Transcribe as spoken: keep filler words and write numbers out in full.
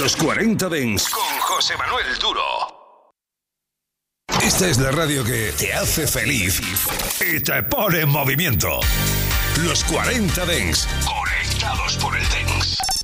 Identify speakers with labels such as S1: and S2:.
S1: Los cuarenta Dance con José Manuel Duro. Esta es la radio que te hace feliz y te pone en movimiento. Los cuarenta Dance, conectados por el Dance.